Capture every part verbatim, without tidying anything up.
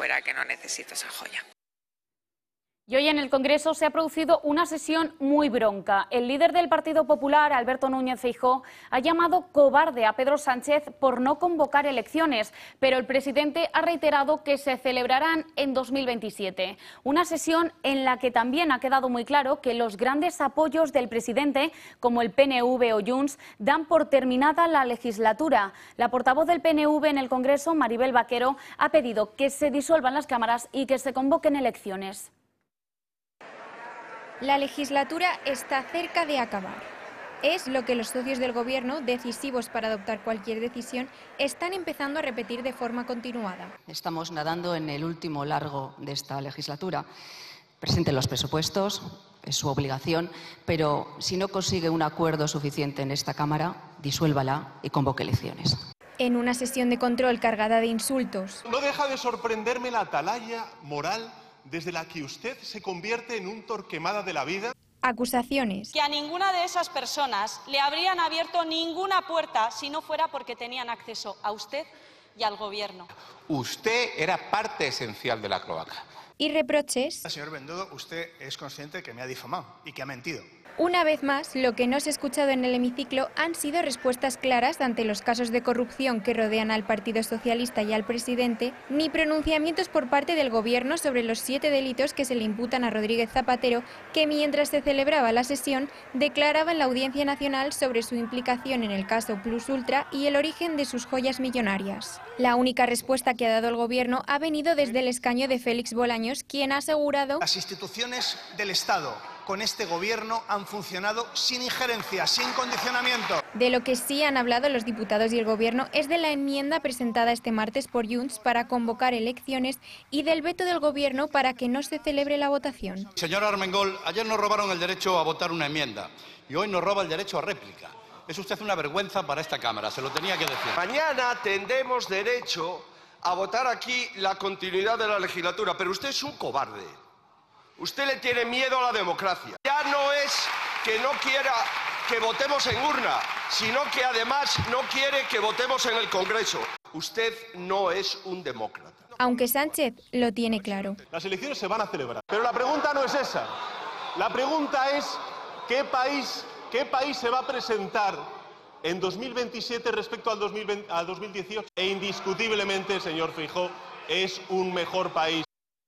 verá que no necesito esa joya. Y hoy en el Congreso se ha producido una sesión muy bronca. El líder del Partido Popular, Alberto Núñez Feijóo, ha llamado cobarde a Pedro Sánchez por no convocar elecciones, pero el presidente ha reiterado que se celebrarán en dos mil veintisiete. Una sesión en la que también ha quedado muy claro que los grandes apoyos del presidente, como el P N V o Junts, dan por terminada la legislatura. La portavoz del P N V en el Congreso, Maribel Vaquero, ha pedido que se disuelvan las cámaras y que se convoquen elecciones. La legislatura está cerca de acabar. Es lo que los socios del Gobierno, decisivos para adoptar cualquier decisión, están empezando a repetir de forma continuada. Estamos nadando en el último largo de esta legislatura. Presenten los presupuestos, es su obligación, pero si no consigue un acuerdo suficiente en esta Cámara, disuélvala y convoque elecciones. En una sesión de control cargada de insultos. No deja de sorprenderme la atalaya moral desde la que usted se convierte en un Torquemada de la vida. Acusaciones. Que a ninguna de esas personas le habrían abierto ninguna puerta si no fuera porque tenían acceso a usted y al Gobierno. Usted era parte esencial de la cloaca. Y reproches. Señor Bendodo, usted es consciente que me ha difamado y que ha mentido. Una vez más, lo que no se ha escuchado en el hemiciclo han sido respuestas claras ante los casos de corrupción que rodean al Partido Socialista y al presidente, ni pronunciamientos por parte del Gobierno sobre los siete delitos que se le imputan a Rodríguez Zapatero, que mientras se celebraba la sesión, declaraba en la Audiencia Nacional sobre su implicación en el caso Plus Ultra y el origen de sus joyas millonarias. La única respuesta que ha dado el Gobierno ha venido desde el escaño de Félix Bolaños, quien ha asegurado: las instituciones del Estado con este Gobierno han funcionado sin injerencia, sin condicionamiento. De lo que sí han hablado los diputados y el Gobierno es de la enmienda presentada este martes por Junts para convocar elecciones y del veto del Gobierno para que no se celebre la votación. Señor Armengol, ayer nos robaron el derecho a votar una enmienda y hoy nos roba el derecho a réplica. Es usted una vergüenza para esta Cámara, se lo tenía que decir. Mañana tendremos derecho a votar aquí la continuidad de la legislatura, pero usted es un cobarde. Usted le tiene miedo a la democracia. Ya no es que no quiera que votemos en urna, sino que además no quiere que votemos en el Congreso. Usted no es un demócrata. Aunque Sánchez lo tiene claro. Las elecciones se van a celebrar. Pero la pregunta no es esa. La pregunta es ¿qué país, qué país se va a presentar en dos mil veintisiete respecto al dos mil veinte, al dos mil dieciocho? E indiscutiblemente, señor Feijóo, es un mejor país.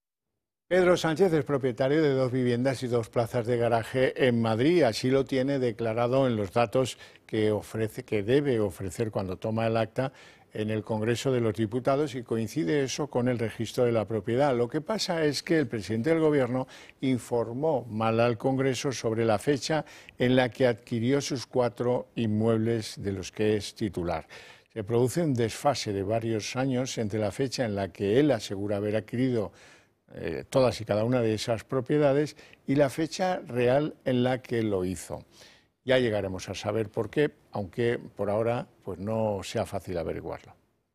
Pedro Sánchez es propietario de dos viviendas y dos plazas de garaje en Madrid. Así lo tiene declarado en los datos que ofrece, que debe ofrecer cuando toma el acta en el Congreso de los Diputados, y coincide eso con el registro de la propiedad. Lo que pasa es que el presidente del Gobierno informó mal al Congreso sobre la fecha en la que adquirió sus cuatro inmuebles de los que es titular. Se produce un desfase de varios años entre la fecha en la que él asegura haber adquirido Eh, todas y cada una de esas propiedades y la fecha real en la que lo hizo. Ya llegaremos a saber por qué, aunque por ahora pues no sea fácil averiguarlo.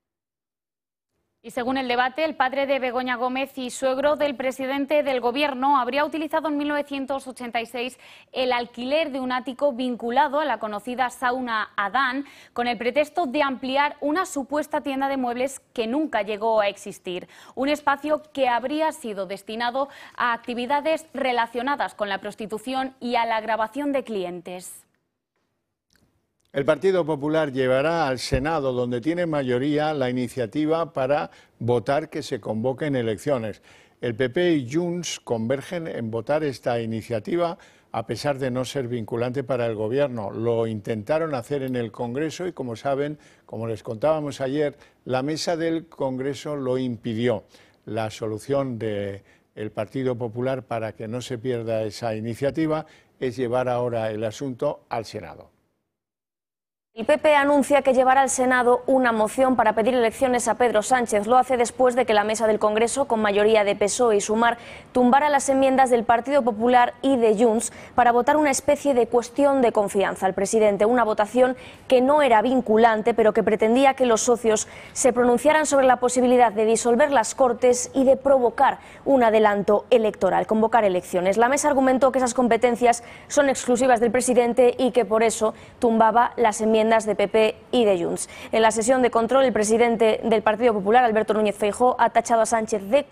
Y según el debate, el padre de Begoña Gómez y suegro del presidente del Gobierno habría utilizado en mil novecientos ochenta y seis el alquiler de un ático vinculado a la conocida sauna Adán con el pretexto de ampliar una supuesta tienda de muebles que nunca llegó a existir. Un espacio que habría sido destinado a actividades relacionadas con la prostitución y a la grabación de clientes. El Partido Popular llevará al Senado, donde tiene mayoría, la iniciativa para votar que se convoquen elecciones. El P P y Junts convergen en votar esta iniciativa a pesar de no ser vinculante para el Gobierno. Lo intentaron hacer en el Congreso y, como saben, como les contábamos ayer, la mesa del Congreso lo impidió. La solución del Partido Popular para que no se pierda esa iniciativa es llevar ahora el asunto al Senado. El P P anuncia que llevará al Senado una moción para pedir elecciones a Pedro Sánchez. Lo hace después de que la mesa del Congreso, con mayoría de P S O E y Sumar, tumbara las enmiendas del Partido Popular y de Junts para votar una especie de cuestión de confianza al presidente. Una votación que no era vinculante, pero que pretendía que los socios se pronunciaran sobre la posibilidad de disolver las Cortes y de provocar un adelanto electoral, convocar elecciones. La mesa argumentó que esas competencias son exclusivas del presidente y que por eso tumbaba las enmiendas de P P y de Junts. En la sesión de control, el presidente del Partido Popular, Alberto Núñez Feijóo, ha tachado a Sánchez de